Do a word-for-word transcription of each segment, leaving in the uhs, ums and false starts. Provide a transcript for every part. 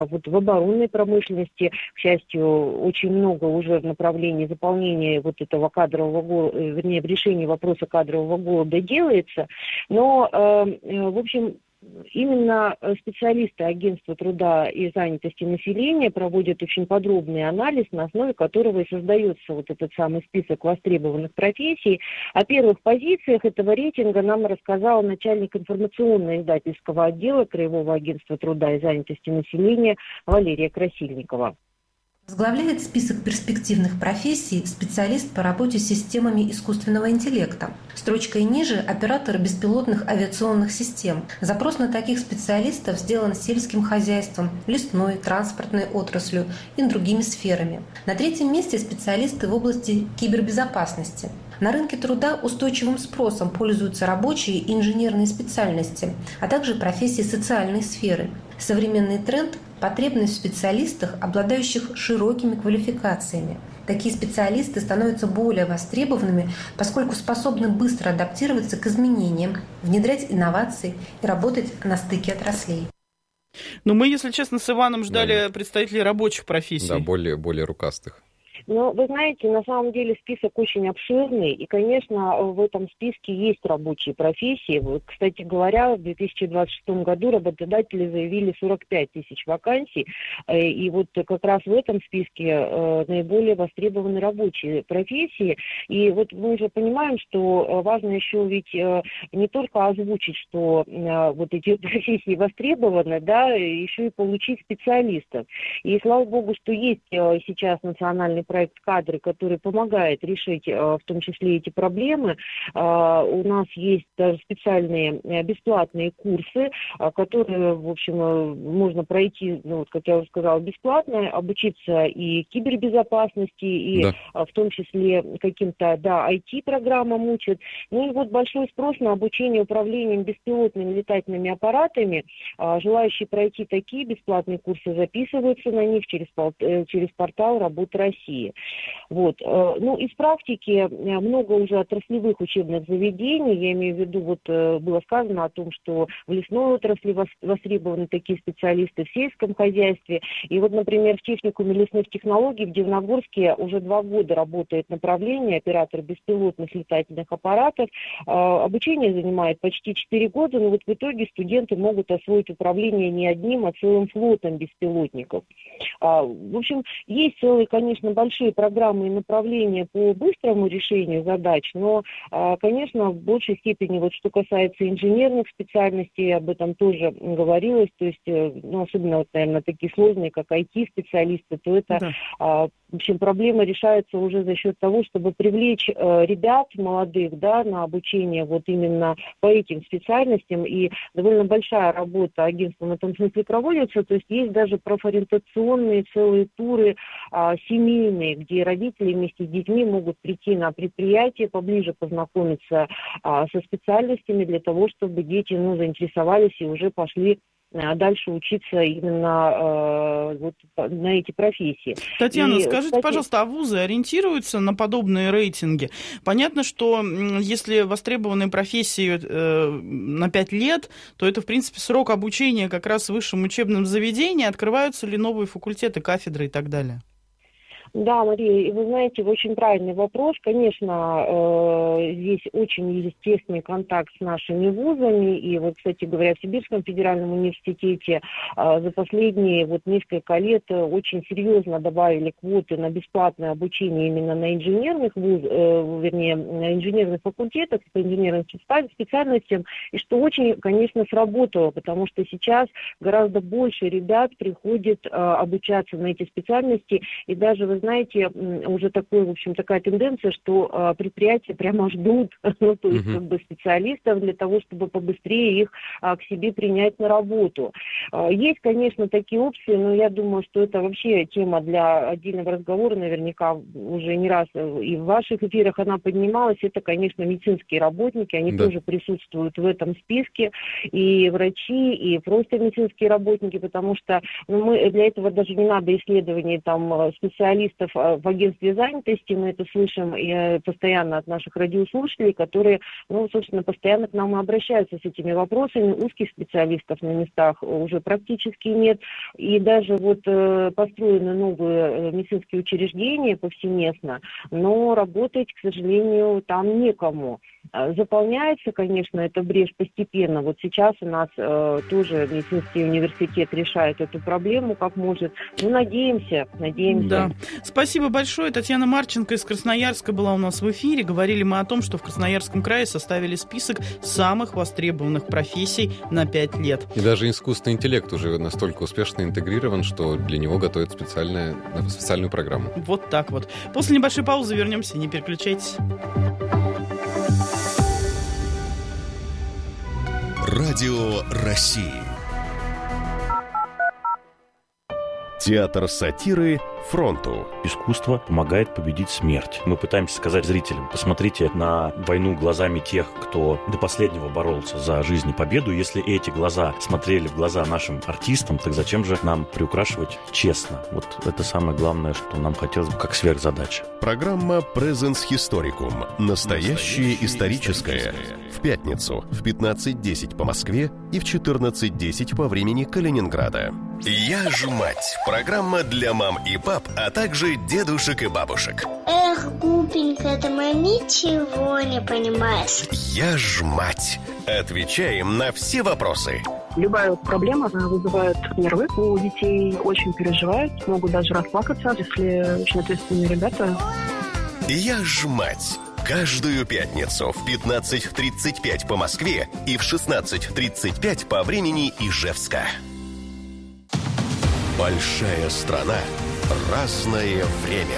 Вот в оборонной промышленности, к счастью, очень много уже в направлении заполнения вот этого кадрового голода, вернее, в решении вопроса кадрового голода делается. Но, в общем, именно специалисты Агентства труда и занятости населения проводят очень подробный анализ, на основе которого и создается вот этот самый список востребованных профессий. О первых позициях этого рейтинга нам рассказал начальник информационно-издательского отдела Краевого агентства труда и занятости населения Валерия Красильникова. Возглавляет список перспективных профессий специалист по работе с системами искусственного интеллекта. Строчкой ниже – оператор беспилотных авиационных систем. Запрос на таких специалистов сделан сельским хозяйством, лесной, транспортной отраслью и другими сферами. На третьем месте специалисты в области кибербезопасности. На рынке труда устойчивым спросом пользуются рабочие и инженерные специальности, а также профессии социальной сферы. Современный тренд – потребность в специалистах, обладающих широкими квалификациями. Такие специалисты становятся более востребованными, поскольку способны быстро адаптироваться к изменениям, внедрять инновации и работать на стыке отраслей. Ну, мы, если честно, с Иваном ждали да. представителей рабочих профессий. Да, более, более рукастых. Но вы знаете, на самом деле список очень обширный, и, конечно, в этом списке есть рабочие профессии. Вот, кстати говоря, в две тысячи двадцать шестом году работодатели заявили сорок пять тысяч вакансий, и вот как раз в этом списке наиболее востребованы рабочие профессии. И вот мы уже понимаем, что важно еще ведь не только озвучить, что вот эти профессии востребованы, да, еще и получить специалистов. И слава богу, что есть сейчас национальный проект «Кадры», который помогает решить в том числе эти проблемы. У нас есть даже специальные бесплатные курсы, которые, в общем, можно пройти, ну, вот, как я уже сказала, бесплатно, обучиться и кибербезопасности, и да. в том числе каким-то, да, ай ти-программам учат. Ну и вот большой спрос на обучение управлением беспилотными летательными аппаратами. Желающие пройти такие бесплатные курсы записываются на них через, через портал «Работа России». Вот. Ну, из практики много уже отраслевых учебных заведений, я имею в виду, вот было сказано о том, что в лесной отрасли востребованы такие специалисты, в сельском хозяйстве. И вот, например, в техникуме лесных технологий в Дивногорске уже два года работает направление оператор беспилотных летательных аппаратов. Обучение занимает почти четыре года, но вот в итоге студенты могут освоить управление не одним, а целым флотом беспилотников. В общем, есть целые, конечно, большие большие программы и направления по быстрому решению задач, но, конечно, в большей степени, вот что касается инженерных специальностей, об этом тоже говорилось, то есть, ну, особенно, вот, наверное, такие сложные, как ай ти-специалисты, то это, да. В общем, проблема решается уже за счет того, чтобы привлечь э, ребят молодых, да, на обучение вот именно по этим специальностям. И довольно большая работа агентства в этом смысле проводится. То есть есть даже профориентационные целые туры э, семейные, где родители вместе с детьми могут прийти на предприятие, поближе познакомиться э, со специальностями для того, чтобы дети, ну, заинтересовались и уже пошли дальше учиться именно э, вот, на эти профессии. Татьяна, и, скажите, кстати, пожалуйста, а вузы ориентируются на подобные рейтинги? Понятно, что если востребованные профессии э, на пять лет, то это, в принципе, срок обучения как раз в высшем учебном заведении. Открываются ли новые факультеты, кафедры и так далее? Да, Мария, и вы знаете, очень правильный вопрос. Конечно, э, здесь очень естественный контакт с нашими вузами. И вот, кстати говоря, в Сибирском федеральном университете э, за последние вот несколько лет очень серьезно добавили квоты на бесплатное обучение именно на инженерных вуз, э, вернее, на инженерных факультетах, по инженерным специальностям. И что очень, конечно, сработало, потому что сейчас гораздо больше ребят приходит э, обучаться на эти специальности. И даже, вы знаете, уже такой, в общем, такая тенденция, что э, предприятия прямо ждут, ну, то есть, как бы, специалистов для того, чтобы побыстрее их э, к себе принять на работу. Э, есть, конечно, такие опции, но я думаю, что это вообще тема для отдельного разговора, наверняка уже не раз и в ваших эфирах она поднималась. Это, конечно, медицинские работники, они да. тоже присутствуют в этом списке, и врачи, и просто медицинские работники, потому что, ну, мы, для этого даже не надо исследований там специалистов специалистов в агентстве занятости, мы это слышим и постоянно от наших радиослушателей, которые, ну, собственно, постоянно к нам обращаются с этими вопросами. Узких специалистов на местах уже практически нет. И даже вот построены новые медицинские учреждения повсеместно, но работать, к сожалению, там некому. Заполняется, конечно, эта брешь постепенно. Вот сейчас у нас э, тоже медицинский университет решает эту проблему как может. Ну, надеемся, надеемся. Да. Спасибо большое. Татьяна Марченко из Красноярска была у нас в эфире. Говорили мы о том, что в Красноярском крае составили список самых востребованных профессий на пять лет. И даже искусственный интеллект уже настолько успешно интегрирован, что для него готовят специальную, специальную программу. Вот так вот. После небольшой паузы вернемся. Не переключайтесь. Радио России. Театр сатиры «Фронту». Искусство помогает победить смерть. Мы пытаемся сказать зрителям: посмотрите на войну глазами тех, кто до последнего боролся за жизнь и победу. Если эти глаза смотрели в глаза нашим артистам, так зачем же нам приукрашивать честно? Вот это самое главное, что нам хотелось бы как сверхзадача. Программа «Presens Historicum». Настоящее историческое. В пятницу в пятнадцать десять по Москве и в четырнадцать десять по времени Калининграда. «Я ж мать» – программа для мам и пап, а также дедушек и бабушек. Эх, глупенькая, ты моя ничего не понимаешь. «Я ж мать». Отвечаем на все вопросы. Любая проблема вызывает нервы. У детей очень переживают, могут даже расплакаться, если очень ответственные ребята. «Я ж мать». Каждую пятницу в пятнадцать тридцать пять по Москве и в шестнадцать тридцать пять по времени Ижевска. Большая страна. Разное время.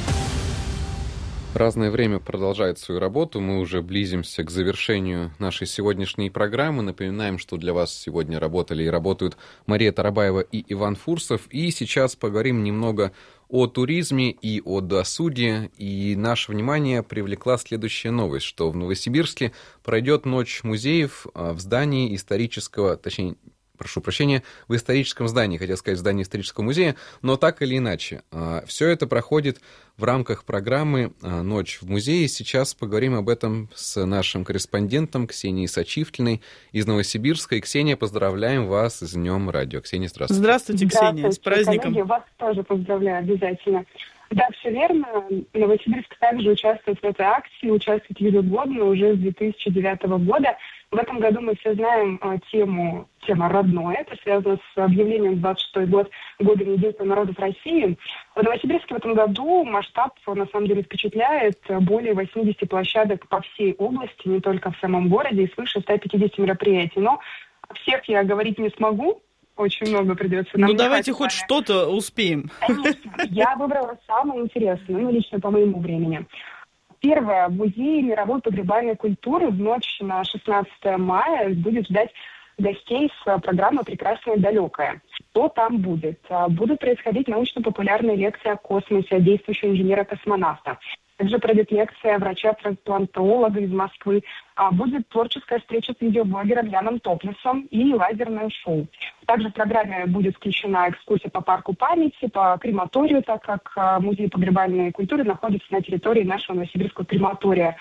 Разное время продолжает свою работу. Мы уже близимся к завершению нашей сегодняшней программы. Напоминаем, что для вас сегодня работали и работают Мария Тарабаева и Иван Фурсов. И сейчас поговорим немного о туризме и о досуге. И наше внимание привлекла следующая новость, что в Новосибирске пройдет ночь музеев в здании исторического, точнее, прошу прощения, в историческом здании, хотел сказать, в здании исторического музея, но так или иначе. Все это проходит в рамках программы «Ночь в музее». Сейчас поговорим об этом с нашим корреспондентом Ксенией Сачивкиной из Новосибирска. И, Ксения, поздравляем вас с Днем радио. Ксения, здравствуйте. Здравствуйте, Ксения, Здравствуйте, с праздником. Коллеги, вас тоже поздравляю обязательно. Да, все верно. Новосибирск также участвует в этой акции, участвует ежегодно уже с две тысячи девятого года. В этом году мы все знаем а, тему, тема родное. Это связано с объявлением двадцать шестой год годом единства народов России. В Новосибирске в этом году масштаб на самом деле впечатляет. Более восьмидесяти площадок по всей области, не только в самом городе, и свыше ста пятидесяти мероприятий. Но о всех я говорить не смогу. Очень много придется. Нам ну, давайте хоть что-то успеем. Конечно. Я выбрала самое интересное, ну, лично по моему времени. Первое. Музей мировой погребальной культуры в ночь на шестнадцатое мая будет ждать гостей с программы «Прекрасное далекое». Что там будет? Будут происходить научно-популярные лекции о космосе, о действующем инженера-космонавта. Также пройдет лекция врача-трансплантолога из Москвы. Будет творческая встреча с видеоблогером Яном Топлесом и лазерное шоу. Также в программе будет включена экскурсия по парку памяти, по крематорию, так как музей погребальной культуры находится на территории нашего новосибирского крематория.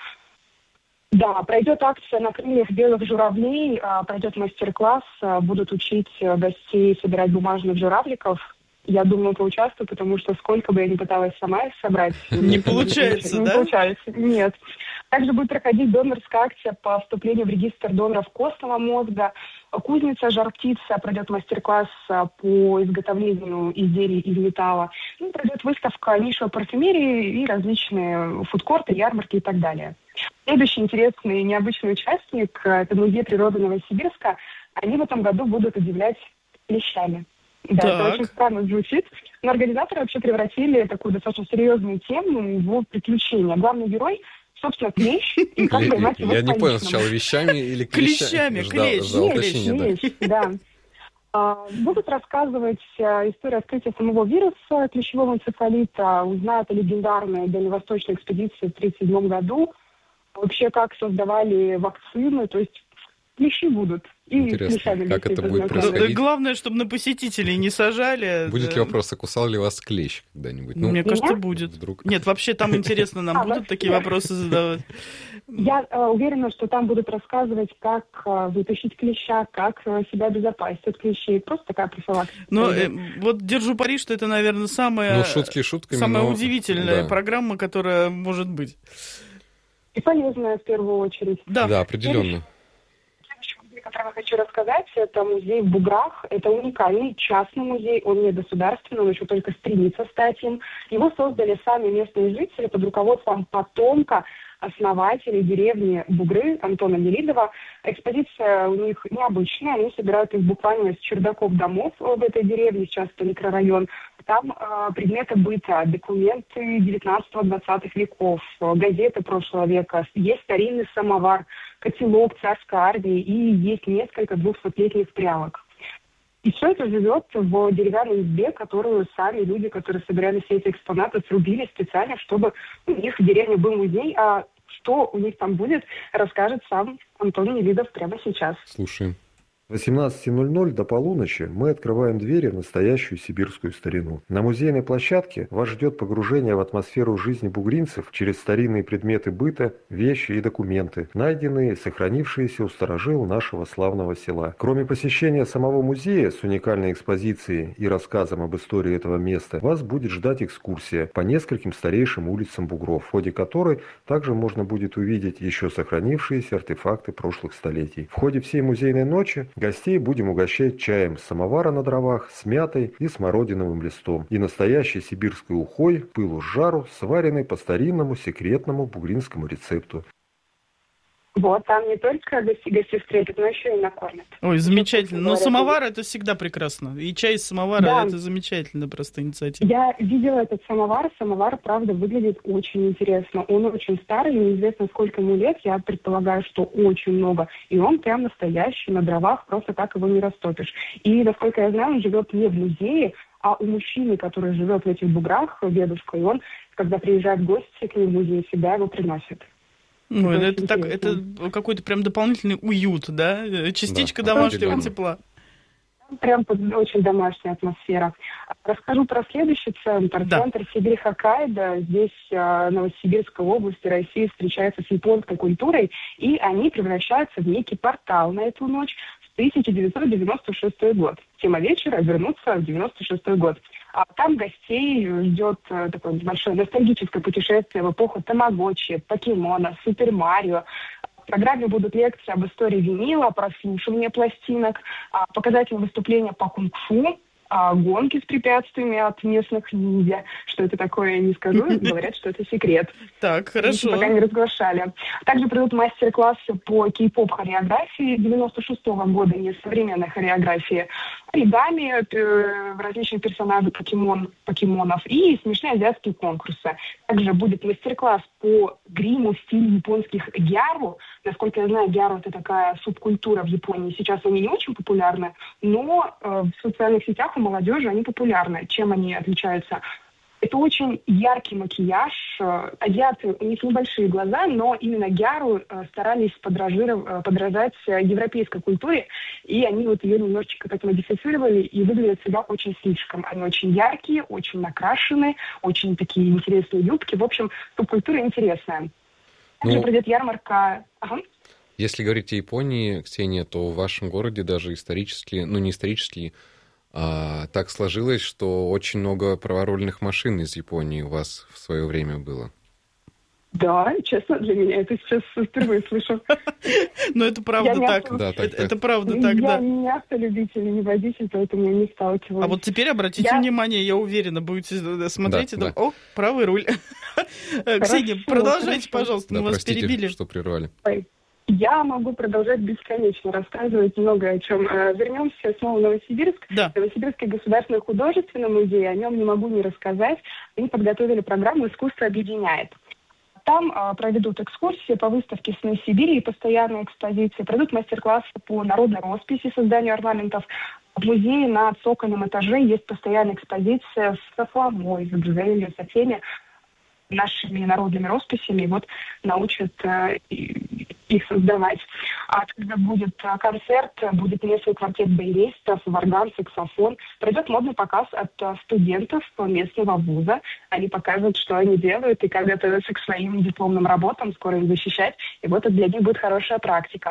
Да, пройдет акция «На крыльях белых журавлей», пройдет мастер-класс, будут учить гостей собирать бумажных журавликов. Я думаю, поучаствую, потому что сколько бы я ни пыталась сама их собрать... Не получается, да? Не получается, нет. Также будет проходить донорская акция по вступлению в регистр доноров костного мозга. Кузница «Жар-птица» пройдет мастер-класс по изготовлению изделий из металла. Ну, пройдет выставка нишевой парфюмерии и различные фудкорты, ярмарки и так далее. Следующий интересный и необычный участник – это Музей природы Новосибирска. Они в этом году будут удивлять клещами. Да, так. Это очень странно звучит. Но организаторы вообще превратили такую достаточно серьезную тему в приключения. Главный герой, собственно, клещ. И как поймать его Я не понял, сначала вещами или клещами? Клещами, клещ. Да. Будут рассказывать историю открытия самого вируса клещевого энцефалита, узнают о легендарной дальневосточной экспедиции в тысяча девятьсот тридцать седьмом году, вообще как создавали вакцины, то есть клещи будут. И интересно, как это будет Да, происходить? главное, чтобы на посетителей не сажали. Будет Да. ли вопрос, а кусал ли вас клещ когда-нибудь? Ну, Мне кажется, Меня? будет. вдруг. Нет, вообще там интересно, нам А, будут вообще. такие вопросы задавать. Я э, уверена, что там будут рассказывать, как э, вытащить клеща, как э, себя обезопасить от клещей. Просто такая профилактика. Но э, вот держу пари, что это, наверное, самая, Ну, шутки шутками, самая но- удивительная да. программа, которая может быть. И полезная в первую очередь. Да, Да, определенно. Следующий музей, который я хочу рассказать, это музей в Буграх. Это уникальный частный музей, он не государственный, он еще только стремится стать им. Его создали сами местные жители под руководством потомка основателей деревни Бугры Антона Нелидова. Экспозиция у них необычная, они собирают их буквально с чердаков домов в этой деревне, сейчас это микрорайон. Там э, предметы быта, документы девятнадцатого-двадцатых веков, э, газеты прошлого века, есть старинный самовар, котелок царской армии и есть несколько двухсотлетних прялок. И все это живет в деревянной избе, которую сами люди, которые собирали все эти экспонаты, срубили специально, чтобы у них в деревне был музей, а что у них там будет, расскажет сам Антон Нелидов прямо сейчас. Слушаем. С восемнадцати ноль-ноль до полуночи мы открываем двери в настоящую сибирскую старину. На музейной площадке вас ждет погружение в атмосферу жизни бугринцев через старинные предметы быта, вещи и документы, найденные и сохранившиеся у старожил нашего славного села. Кроме посещения самого музея с уникальной экспозицией и рассказом об истории этого места, вас будет ждать экскурсия по нескольким старейшим улицам Бугров, в ходе которой также можно будет увидеть еще сохранившиеся артефакты прошлых столетий. В ходе всей музейной ночи гостей будем угощать чаем с самовара на дровах, с мятой и смородиновым листом и настоящей сибирской ухой, пылу с жару, сваренной по старинному секретному бугринскому рецепту. Вот, там не только гости, гостей встретят, но еще и накормят. Ой, замечательно. Но Говорят, самовар это всегда прекрасно. И чай из самовара Да. это замечательно просто инициатива. Я видела этот самовар. Самовар, правда, выглядит очень интересно. Он очень старый, неизвестно сколько ему лет. Я предполагаю, что очень много. И он прям настоящий, на дровах, просто так его не растопишь. И, насколько я знаю, он живет не в музее, а у мужчины, который живет в этих буграх, дедушка. И он, когда приезжают гости к нему в музей, всегда его приносит. Ну, Это это, очень так, интересно. это какой-то прям дополнительный уют, да? Частичка Да, домашнего определенно. тепла. Прям под- очень домашняя атмосфера. Расскажу про следующий центр. Да. Центр Сибирь-Хоккайдо. Здесь э, Новосибирская область России встречается с японской культурой, и они превращаются в некий портал на эту ночь в тысяча девятьсот девяносто шестой год. Тема вечера — вернуться в девяносто шестой год. А там гостей ждет э, такое большое ностальгическое путешествие в эпоху Тамагочи, Покемона, Супер Марио. В программе будут лекции об истории винила, прослушивание пластинок, а, показательные выступления по кунг-фу, а, гонки с препятствиями от местных ниндзя. Что это такое, я не скажу. Говорят, что это секрет. Так, хорошо. Пока не разглашали. Также придут мастер-классы по кей-поп хореографии девяносто шестого года, не современной хореографии, оригами, э, различных персонажей покемон, покемонов и смешные азиатские конкурсы. Также будет мастер-класс по гриму в стиле японских гяру. Насколько я знаю, гяру — это такая субкультура в Японии. Сейчас они не очень популярны, но э, в социальных сетях у молодежи они популярны. Чем они отличаются? Это очень яркий макияж. Э, Азиаты, у них небольшие глаза, но именно гяру э, старались подражиров- э, подражать э, европейской культуре, и они вот ее немножечко как модифицировали и выглядят всегда очень слишком. Они очень яркие, очень накрашены, очень такие интересные юбки. В общем, субкультура интересная. Также Ну, пройдет ярмарка. Ага. Если говорить о Японии, Ксения, то в вашем городе даже исторически, ну не исторически, а, так сложилось, что очень много праворульных машин из Японии у вас в свое время было. Да, честно, для меня это сейчас впервые слышу. Но это правда Я не так. авто- Да, так, Это так. это правда так, Я да. не автолюбитель, не водитель, поэтому я не сталкивалась. А вот теперь обратите Я- внимание, я уверена, будете смотреть и Да, там, о, правый руль. Ксения, продолжайте, хорошо. пожалуйста, Да, мы вас простите, перебили. что прервали. Я могу продолжать бесконечно рассказывать много о чем. Э, Вернемся снова в Новосибирск. Да. Новосибирский государственный художественный музей, о нем не могу не рассказать. Они подготовили программу «Искусство объединяет». Там э, проведут экскурсии по выставке «Сны Сибири» и постоянные экспозиции, пройдут мастер-классы по народной росписи, созданию орнаментов. В музее на цокольном этаже есть постоянная экспозиция с Фомой, с Гзелью, со всеми нашими народными росписями, и вот научат э, их создавать. А когда будет э, концерт, будет несколько квартет баянистов, варган, саксофон. Пройдет модный показ от э, студентов местного вуза. Они покажут, что они делают и как готовятся к своим дипломным работам, скоро их защищать. И вот это для них будет хорошая практика.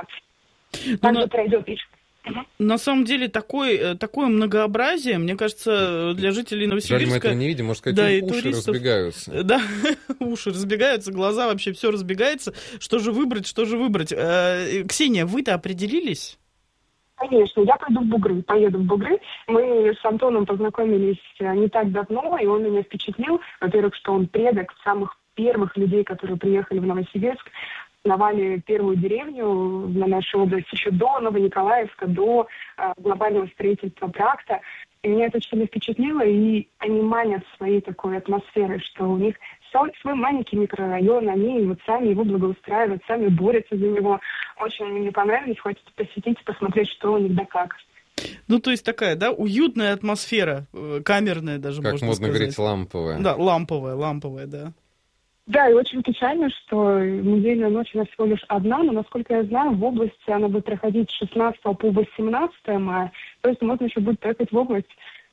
Также на... пройдет и... На самом деле такое, такое многообразие, мне кажется, для жителей Новосибирска... Жаль, мы этого не видим, можно сказать, да, уши туристов, разбегаются. Да, уши разбегаются, глаза, вообще все разбегается. Что же выбрать, что же выбрать? Ксения, вы-то определились? Конечно, я пойду в Бугры, поеду в Бугры. Мы с Антоном познакомились не так давно, и он меня впечатлил. Во-первых, что он предок самых первых людей, которые приехали в Новосибирск, основали первую деревню на нашей области еще до Новониколаевска, до э, глобального строительства тракта. И меня это очень сильно впечатлило, и они манят своей такой атмосферой, что у них свой, свой маленький микрорайон, они вот сами его благоустраивают, сами борются за него. Очень мне понравились, хочется посетить, посмотреть, что у них да как. Ну, то есть такая, да, уютная атмосфера, камерная даже, как можно можно сказать. говорить, ламповая. Да, ламповая, ламповая, да. Да, и очень печально, что музейная ночь, она всего лишь одна, но, насколько я знаю, в области она будет проходить с шестнадцатого по восемнадцатое мая, то есть можно еще будет поехать в область,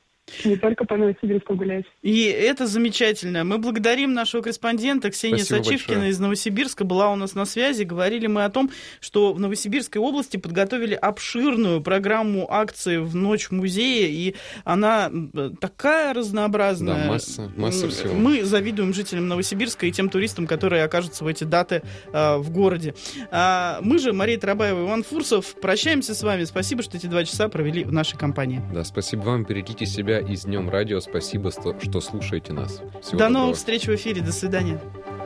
не только по Новосибирску гулять. И это замечательно. Мы благодарим нашего корреспондента Ксению Спасибо Сачивкина большое. Из Новосибирска. Была у нас на связи. Говорили мы о том, что в Новосибирской области подготовили обширную программу акций в Ночь музея, и она такая разнообразная. Да, масса, масса всего. Мы завидуем жителям Новосибирска и тем туристам, которые окажутся в эти даты э, в городе. А мы же, Мария Тарабаева и Иван Фурсов, прощаемся с вами. Спасибо, что эти два часа провели в нашей компании. Да, спасибо вам. Берегите себя и с Днем радио. Спасибо, что, что слушаете нас. Всего До доброго. новых встреч в эфире. До свидания.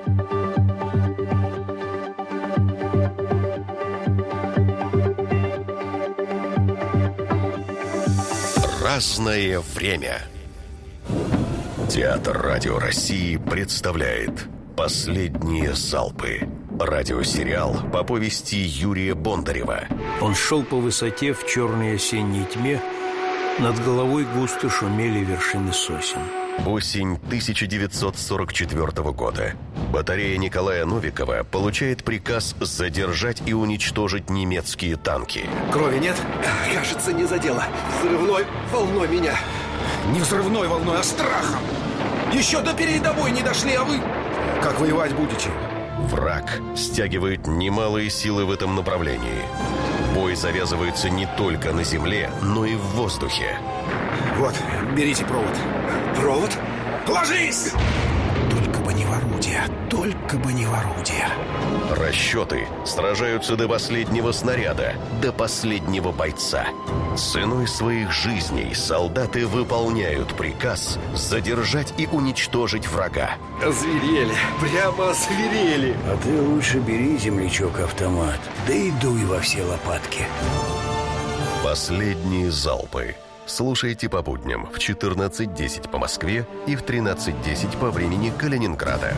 Разное время. Театр Радио России представляет «Последние залпы». Радиосериал по повести Юрия Бондарева. Он шел по высоте в черной осенней тьме. Над головой густо шумели вершины сосен. Осень тысяча девятьсот сорок четвёртого года. Батарея Николая Новикова получает приказ задержать и уничтожить немецкие танки. Крови нет? Кажется, не задело. Взрывной волной меня. Не взрывной волной, а страхом. Еще до передовой не дошли, а вы... Как воевать будете? Враг стягивает немалые силы в этом направлении. Бой завязывается не только на земле, но и в воздухе. Вот, берите провод. Провод? Ложись! Только бы не в орудие, только бы не в орудие. Расчеты сражаются до последнего снаряда, до последнего бойца. Ценой своих жизней солдаты выполняют приказ задержать и уничтожить врага. Озверели, прямо озверели. А ты лучше бери, землячок, автомат, да и дуй во все лопатки. Последние залпы. Слушайте по будням в четырнадцать десять по Москве и в тринадцать десять по времени Калининграда.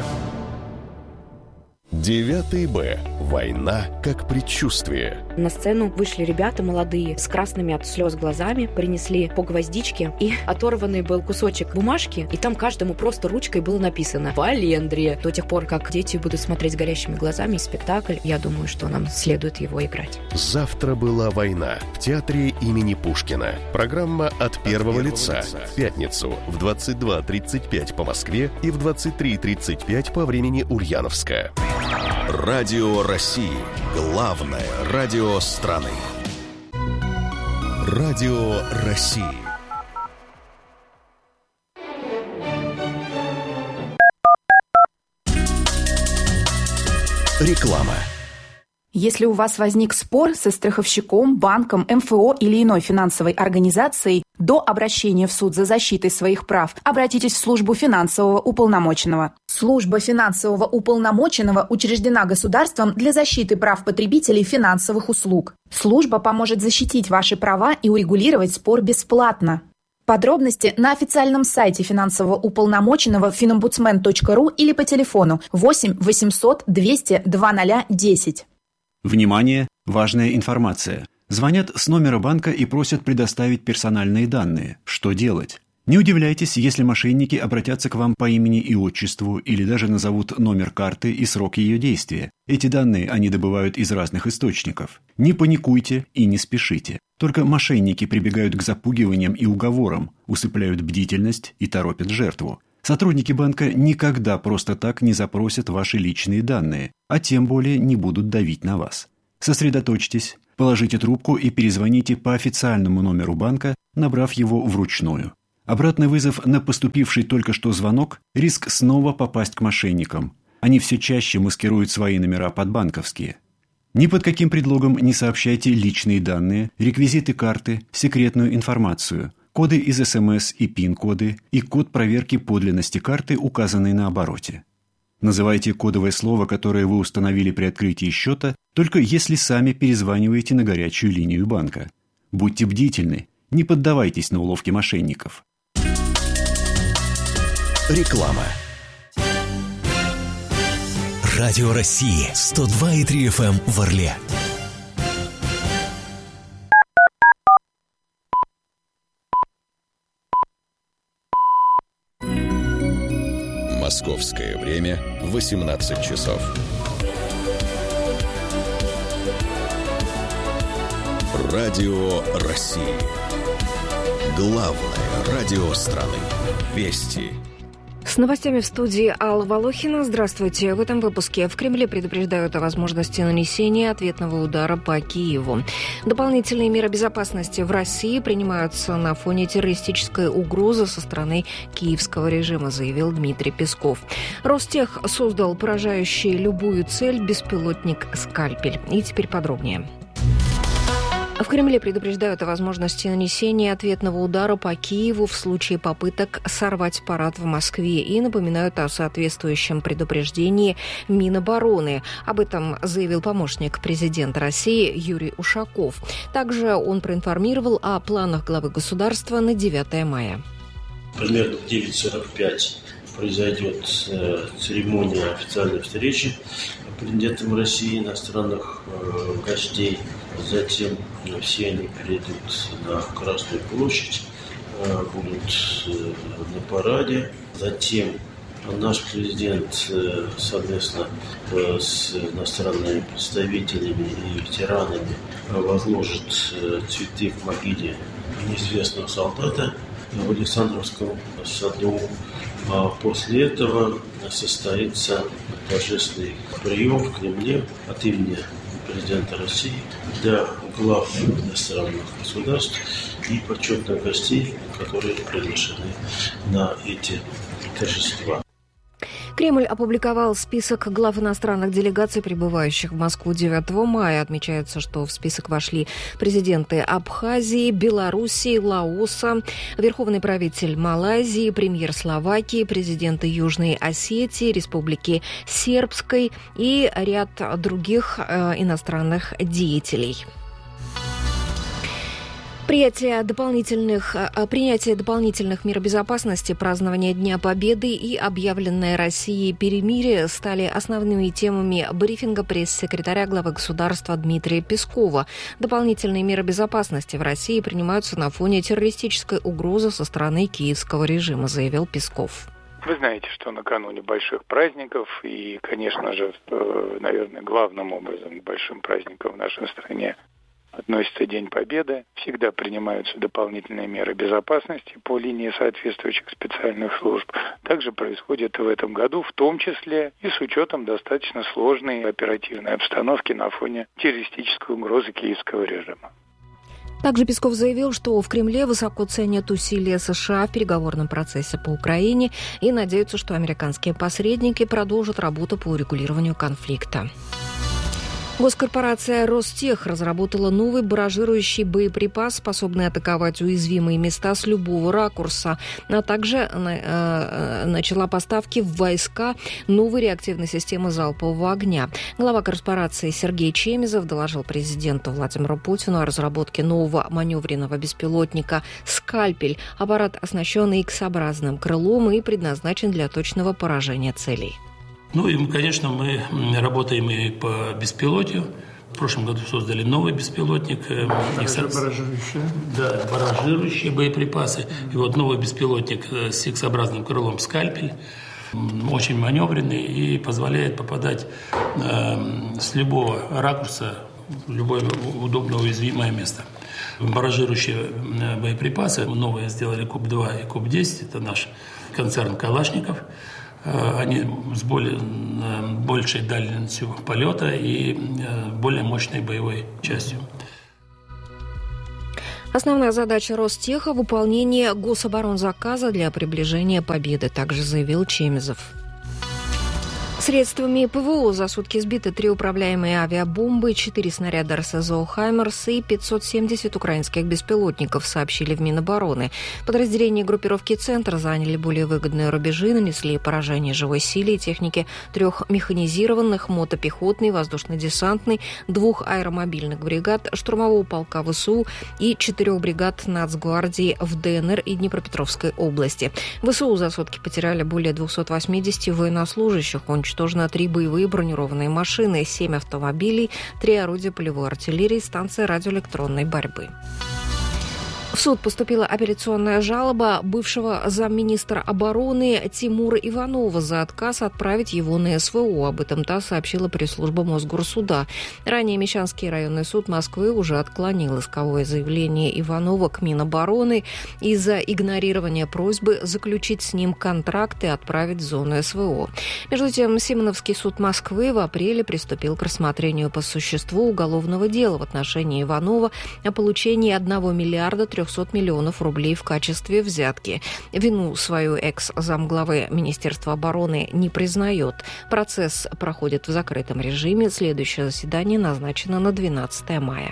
девятый Б. Война как предчувствие. На сцену вышли ребята молодые с красными от слез глазами, принесли по гвоздичке, и оторванный был кусочек бумажки, и там каждому просто ручкой было написано «Валендрия». До тех пор, как дети будут смотреть горящими глазами спектакль, я думаю, что нам следует его играть. Завтра была война в театре имени Пушкина. Программа от первого лица. В пятницу в двадцать два тридцать пять по Москве и в двадцать три тридцать пять по времени Ульяновска. Радио России. Главное радио страны. Радио России. Реклама. Если у вас возник спор со страховщиком, банком, эм эф о или иной финансовой организацией, до обращения в суд за защитой своих прав обратитесь в службу финансового уполномоченного. Служба финансового уполномоченного учреждена государством для защиты прав потребителей финансовых услуг. Служба поможет защитить ваши права и урегулировать спор бесплатно. Подробности на официальном сайте финансового уполномоченного финомбудсмен точка ру или по телефону восемь восемьсот двести два ноль десять. Внимание! Важная информация. Звонят с номера банка и просят предоставить персональные данные. Что делать? Не удивляйтесь, если мошенники обратятся к вам по имени и отчеству или даже назовут номер карты и срок ее действия. Эти данные они добывают из разных источников. Не паникуйте и не спешите. Только мошенники прибегают к запугиваниям и уговорам, усыпляют бдительность и торопят жертву. Сотрудники банка никогда просто так не запросят ваши личные данные, а тем более не будут давить на вас. Сосредоточьтесь, положите трубку и перезвоните по официальному номеру банка, набрав его вручную. Обратный вызов на поступивший только что звонок – риск снова попасть к мошенникам. Они все чаще маскируют свои номера под банковские. Ни под каким предлогом не сообщайте личные данные, реквизиты карты, секретную информацию, коды из эс эм эс и пин-коды и код проверки подлинности карты, указанный на обороте. Называйте кодовое слово, которое вы установили при открытии счета, только если сами перезваниваете на горячую линию банка. Будьте бдительны, не поддавайтесь на уловки мошенников. Реклама. Радио России сто два и три эф эм в Орле. Московское время восемнадцать часов. Радио России. Главное радио страны. Вести. С новостями в студии Алла Волохина. Здравствуйте. В этом выпуске в Кремле предупреждают о возможности нанесения ответного удара по Киеву. Дополнительные меры безопасности в России принимаются на фоне террористической угрозы со стороны киевского режима, заявил Дмитрий Песков. Ростех создал поражающий любую цель беспилотник «Скальпель». И теперь подробнее. В Кремле предупреждают о возможности нанесения ответного удара по Киеву в случае попыток сорвать парад в Москве и напоминают о соответствующем предупреждении Минобороны. Об этом заявил помощник президента России Юрий Ушаков. Также он проинформировал о планах главы государства на девятое мая. Примерно в девять сорок пять произойдет церемония официальной встречи президентом России, иностранных гостей. Затем все они перейдут на Красную площадь, будут на параде. Затем наш президент совместно с иностранными представителями и ветеранами возложит цветы в могиле неизвестного солдата в Александровском саду. А после этого состоится торжественный прием в Кремле от имени президента России для глав иностранных государств и почетных гостей, которые приглашены на эти торжества. Кремль опубликовал список глав иностранных делегаций, прибывающих в Москву девятого мая. Отмечается, что в список вошли президенты Абхазии, Белоруссии, Лаоса, верховный правитель Малайзии, премьер Словакии, президенты Южной Осетии, Республики Сербской и ряд других э, иностранных деятелей. Принятие дополнительных, принятие дополнительных мер безопасности, празднование Дня Победы и объявленное Россией перемирие стали основными темами брифинга пресс-секретаря главы государства Дмитрия Пескова. Дополнительные меры безопасности в России принимаются на фоне террористической угрозы со стороны киевского режима, заявил Песков. Вы знаете, что накануне больших праздников и, конечно же, наверное, главным образом к большим праздникам в нашей стране относится День Победы. Всегда принимаются дополнительные меры безопасности по линии соответствующих специальных служб. Также происходит и в этом году, в том числе и с учетом достаточно сложной оперативной обстановки на фоне террористической угрозы киевского режима. Также Песков заявил, что в Кремле высоко ценят усилия США в переговорном процессе по Украине и надеются, что американские посредники продолжат работу по урегулированию конфликта. Госкорпорация «Ростех» разработала новый барражирующий боеприпас, способный атаковать уязвимые места с любого ракурса, а также э, начала поставки в войска новой реактивной системы залпового огня. Глава корпорации Сергей Чемизов доложил президенту Владимиру Путину о разработке нового маневренного беспилотника «Скальпель». Аппарат оснащен икс-образным крылом и предназначен для точного поражения целей. Ну и, конечно, мы работаем и по беспилотию. В прошлом году создали новый беспилотник. Баражирующие. Да, баражирующие боеприпасы. И вот новый беспилотник с X-образным крылом «Скальпель». Очень маневренный и позволяет попадать э, с любого ракурса в любое удобное уязвимое место. Баражирующие боеприпасы новые сделали Куб два и Куб десять. Это наш концерн «Калашников». Они с более, большей дальностью полета и более мощной боевой частью. Основная задача Ростеха – выполнение гособоронзаказа для приближения победы, также заявил Чемезов. Средствами ПВО за сутки сбиты три управляемые авиабомбы, четыре снаряда РСЗО «Хаймерс» и пятьсот семьдесят украинских беспилотников, сообщили в Минобороны. Подразделения группировки «Центр» заняли более выгодные рубежи, нанесли поражение живой силе и технике трех механизированных, мотопехотной, воздушно-десантной, двух аэромобильных бригад, штурмового полка ВСУ и четырех бригад Нацгвардии в ДНР и Днепропетровской области. ВСУ за сутки потеряли более двухсот восьмидесяти военнослужащих, уничтожено три боевые бронированные машины, семь автомобилей, три орудия полевой артиллерии, станция радиоэлектронной борьбы. В суд поступила апелляционная жалоба бывшего замминистра обороны Тимура Иванова за отказ отправить его на СВО. Об этом ТАСС сообщила пресс-служба Мосгорсуда. Ранее Мещанский районный суд Москвы уже отклонил исковое заявление Иванова к Минобороны из-за игнорирования просьбы заключить с ним контракт и отправить в зону СВО. Между тем, Симоновский суд Москвы в апреле приступил к рассмотрению по существу уголовного дела в отношении Иванова о получении одного миллиарда трехсот миллионов рублей в качестве взятки. Вину свою экс-замглавы Министерства обороны не признает. Процесс проходит в закрытом режиме. Следующее заседание назначено на двенадцатое мая.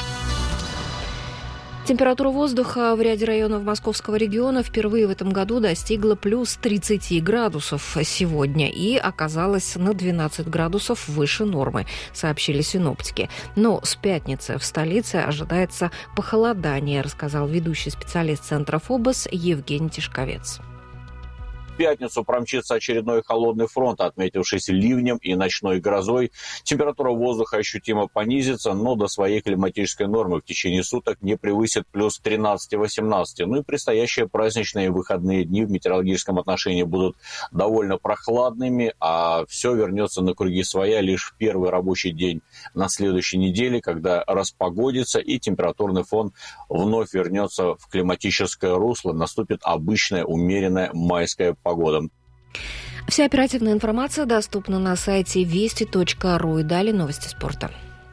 Температура воздуха в ряде районов Московского региона впервые в этом году достигла плюс тридцати градусов сегодня и оказалась на двенадцать градусов выше нормы, сообщили синоптики. Но с пятницы в столице ожидается похолодание, рассказал ведущий специалист Центра ФОБОС Евгений Тишковец. В пятницу промчится очередной холодный фронт, отметившийся ливнем и ночной грозой. Температура воздуха ощутимо понизится, но до своей климатической нормы в течение суток не превысит плюс тринадцать-восемнадцать. Ну и предстоящие праздничные выходные дни в метеорологическом отношении будут довольно прохладными, а все вернется на круги своя лишь в первый рабочий день на следующей неделе, когда распогодится и температурный фон вновь вернется в климатическое русло. Наступит обычная умеренная майская погода. Вся оперативная информация доступна на сайте вести точка ру. И далее новости спорта.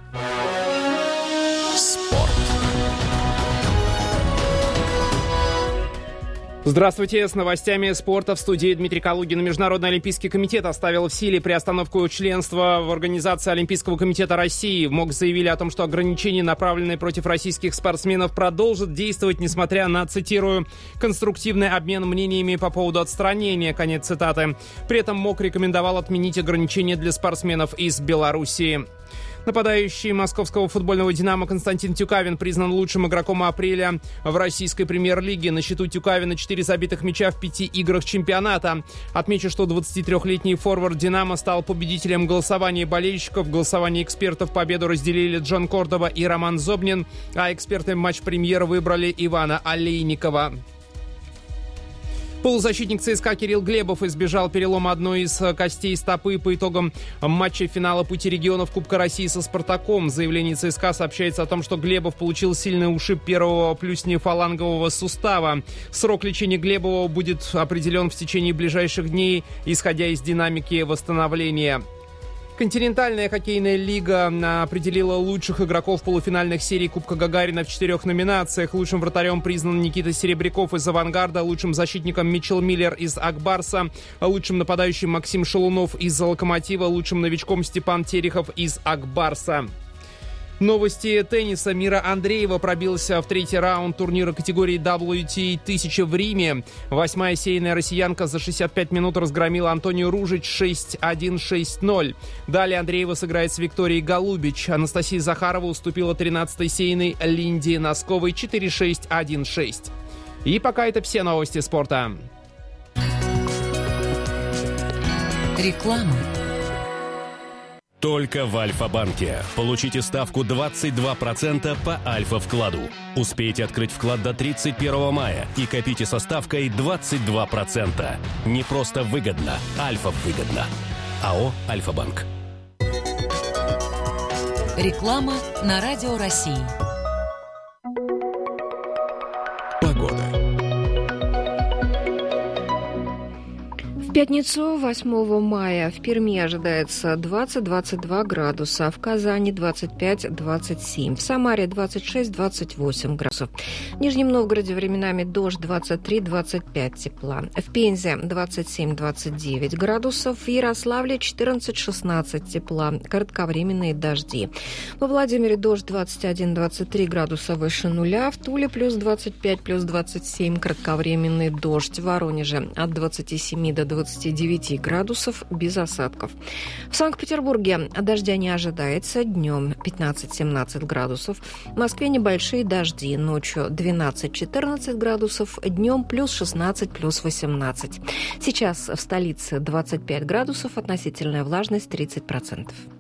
Спорт. Здравствуйте, с новостями спорта в студии Дмитрий Калугин. Международный олимпийский комитет оставил в силе приостановку членства в Организации Олимпийского комитета России. МОК заявили о том, что ограничения, направленные против российских спортсменов, продолжат действовать, несмотря на, цитирую, конструктивный обмен мнениями по поводу отстранения, конец цитаты. При этом МОК рекомендовал отменить ограничения для спортсменов из Белоруссии. Нападающий московского футбольного «Динамо» Константин Тюкавин признан лучшим игроком апреля в российской премьер-лиге. На счету Тюкавина четыре забитых мяча в пяти играх чемпионата. Отмечу, что двадцатитрёхлетний форвард «Динамо» стал победителем голосования болельщиков. В голосовании экспертов победу разделили Джон Кордова и Роман Зобнин, а эксперты матч-премьера выбрали Ивана Олейникова. Полузащитник ЦСКА Кирилл Глебов избежал перелома одной из костей стопы по итогам матча финала Пути регионов Кубка России со «Спартаком». В заявлении ЦСКА сообщается о том, что Глебов получил сильный ушиб первого плюснефалангового сустава. Срок лечения Глебова будет определен в течение ближайших дней, исходя из динамики восстановления. Континентальная хоккейная лига определила лучших игроков полуфинальных серий Кубка Гагарина в четырех номинациях. Лучшим вратарем признан Никита Серебряков из «Авангарда», лучшим защитником Митчел Миллер из «Акбарса», лучшим нападающим Максим Шалунов из «Локомотива», лучшим новичком Степан Терехов из «Акбарса». Новости тенниса. Мира Андреева пробился в третий раунд турнира категории дабл ю ти эй тысяча в Риме. Восьмая сеянная россиянка за шестьдесят пять минут разгромила Антонию Ружич шесть один шесть ноль. Далее Андреева сыграет с Викторией Голубич. Анастасия Захарова уступила тринадцатой сеянной Линде Носковой четыре шесть один шесть. И пока это все новости спорта. Реклама. Только в Альфа-банке. Получите ставку двадцать два процента по Альфа-вкладу. Успейте открыть вклад до тридцать первого мая и копите со ставкой двадцать два процента. Не просто выгодно, Альфа-выгодно. АО «Альфа-банк». Реклама на Радио России. Погода. В пятницу, восьмого мая, в Перми ожидается двадцать - двадцать два градуса, в Казани двадцать пять - двадцать семь, в Самаре двадцать шесть - двадцать восемь градусов, в Нижнем Новгороде временами дождь двадцать три - двадцать пять тепла, в Пензе двадцать семь - двадцать девять градусов, в Ярославле четырнадцать - шестнадцать тепла, кратковременные дожди. Во Владимире дождь двадцать один - двадцать три градуса выше нуля, в Туле плюс двадцать пять - плюс двадцать семь, кратковременный дождь, в Воронеже от двадцати семи до двадцати девяти градусов без осадков. В Санкт-Петербурге дождя не ожидается, днем пятнадцать - семнадцать градусов, в Москве небольшие дожди, ночью двенадцать - четырнадцать градусов, днем плюс шестнадцать - плюс восемнадцать. Сейчас в столице двадцать пять градусов, относительная влажность тридцать процентов.